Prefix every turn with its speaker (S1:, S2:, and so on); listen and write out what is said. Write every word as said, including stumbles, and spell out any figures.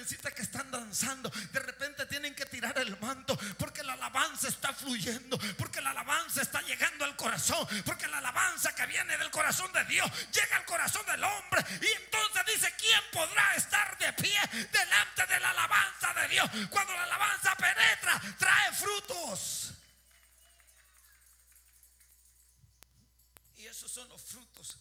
S1: jovencitas que están danzando, de repente tienen que tirar el manto, porque la alabanza está fluyendo, porque la alabanza está llegando al corazón, porque la alabanza que viene del corazón de Dios llega al corazón del hombre. Y entonces dice: ¿quién podrá estar de pie delante de la alabanza de Dios? Cuando la alabanza penetra, trae frutos. Y esos son los frutos